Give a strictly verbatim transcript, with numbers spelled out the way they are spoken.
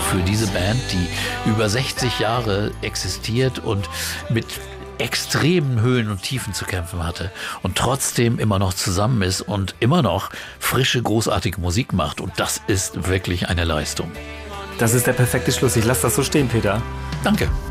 für diese Band, die über sechzig Jahre existiert und mit extremen Höhen und Tiefen zu kämpfen hatte und trotzdem immer noch zusammen ist und immer noch frische, großartige Musik macht. Und das ist wirklich eine Leistung. Das ist der perfekte Schluss. Ich lasse das so stehen, Peter. Danke.